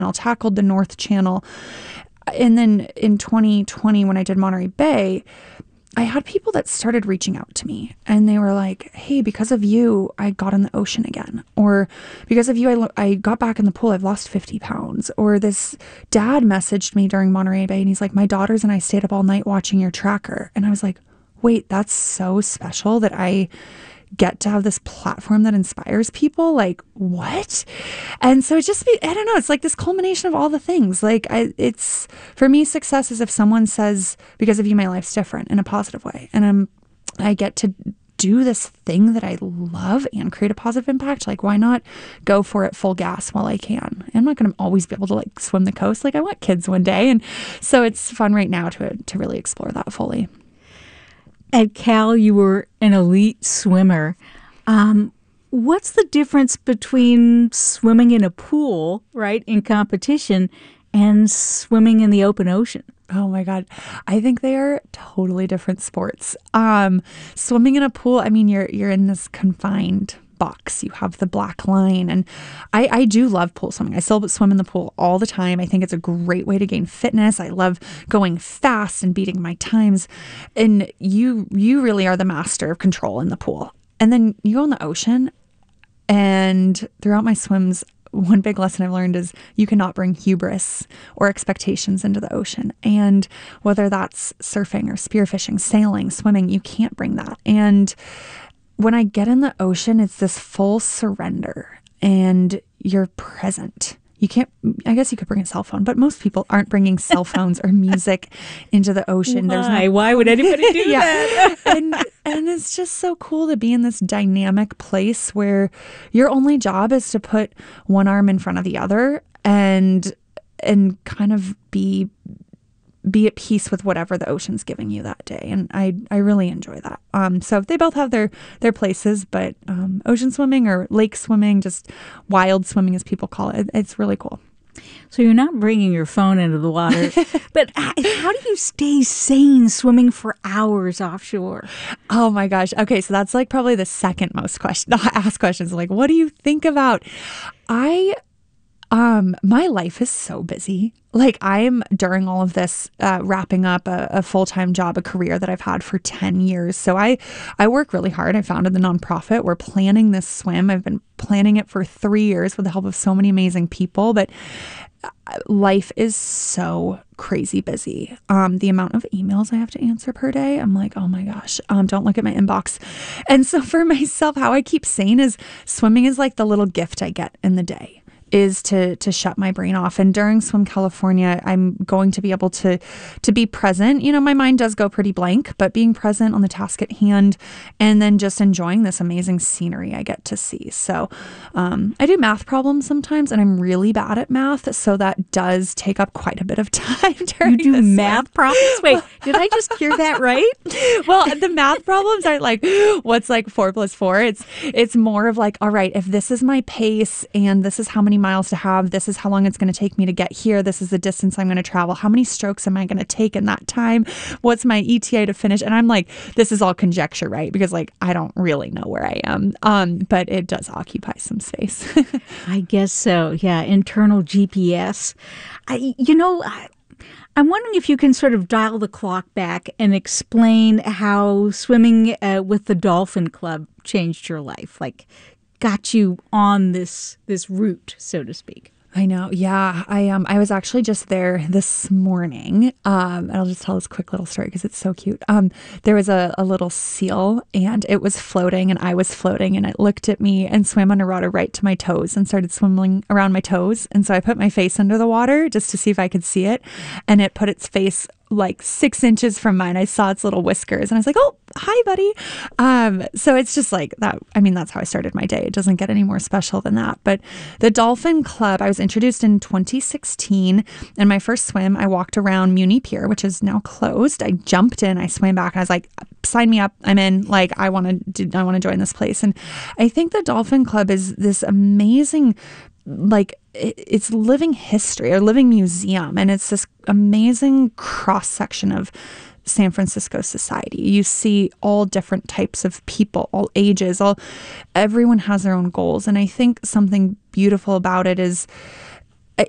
Channel, tackled the North Channel. And then in 2020, when I did Monterey Bay, I had people that started reaching out to me and they were like, hey, because of you, I got in the ocean again. Or because of you, I got back in the pool. I've lost 50 pounds. Or this dad messaged me during Monterey Bay and he's like, my daughters and I stayed up all night watching your tracker. And I was like, wait, that's so special that I get to have this platform that inspires people. Like, what? And so I don't know, it's like this culmination of all the things. Like, it's for me, success is if someone says, because of you, my life's different in a positive way. And I get to do this thing that I love and create a positive impact. Like, why not go for it full gas while I can? I'm not going to always be able to like swim the coast. Like, I want kids one day. And so it's fun right now to really explore that fully. At Cal, you were an elite swimmer. What's the difference between swimming in a pool, right, in competition, and swimming in the open ocean? Oh my God. I think they are totally different sports. Swimming in a pool, I mean, you're in this confined box. You have the black line. And I do love pool swimming. I still swim in the pool all the time. I think it's a great way to gain fitness. I love going fast and beating my times. And you really are the master of control in the pool. And then you go in the ocean, and throughout my swims, one big lesson I've learned is you cannot bring hubris or expectations into the ocean. And whether that's surfing or spearfishing, sailing, swimming, you can't bring that. And when I get in the ocean, it's this full surrender and you're present. You can't, I guess you could bring a cell phone, but most people aren't bringing cell phones or music into the ocean. Why would anybody do that? And it's just so cool to be in this dynamic place where your only job is to put one arm in front of the other and kind of be at peace with whatever the ocean's giving you that day. And I really enjoy that. So they both have their places, but ocean swimming or lake swimming, just wild swimming as people call it, it's really cool. So you're not bringing your phone into the water, but how do you stay sane swimming for hours offshore? Oh my gosh. Okay, so that's like probably the second most asked questions. Like, what do you think about? My life is so busy. Like, I'm during all of this wrapping up a full-time job, a career that I've had for 10 years. So I work really hard. I founded the nonprofit. We're planning this swim. I've been planning it for 3 years with the help of so many amazing people. But life is so crazy busy. The amount of emails I have to answer per day, I'm like, oh my gosh, don't look at my inbox. And so for myself, how I keep sane is swimming is like the little gift I get in the day. Is to shut my brain off. And during Swim California, I'm going to be able to be present. You know, my mind does go pretty blank, but being present on the task at hand and then just enjoying this amazing scenery I get to see. So I do math problems sometimes, and I'm really bad at math. So that does take up quite a bit of time during You do math problems? Wait, did I just hear that right? Well, the math problems aren't like, what's like 4 + 4? It's more of like, all right, if this is my pace and this is how many miles to have, this is how long it's going to take me to get here, this is the distance I'm going to travel, how many strokes am I going to take in that time, what's my ETA to finish? And I'm like, this is all conjecture, right? Because like I don't really know where I am, but it does occupy some space. I guess so. Yeah, internal GPS. I'm wondering if you can sort of dial the clock back and explain how swimming with the Dolphin Club changed your life, like got you on this route, so to speak. I know. Yeah. I was actually just there this morning. I'll just tell this quick little story because it's so cute. There was a little seal and it was floating and I was floating and it looked at me and swam underwater right to my toes and started swimming around my toes. And so I put my face under the water just to see if I could see it. And it put its face like 6 inches from mine. I saw its little whiskers and I was like, oh, hi, buddy. So it's just like that. I mean, that's how I started my day. It doesn't get any more special than that. But the Dolphin Club, I was introduced in 2016. And my first swim, I walked around Muni Pier, which is now closed. I jumped in, I swam back, and I was like, sign me up. I'm in. Like, I want to join this place. And I think the Dolphin Club is this amazing, like, it's living history or living museum. And it's this amazing cross section of San Francisco society. You see all different types of people, all ages, everyone has their own goals. And I think something beautiful about it is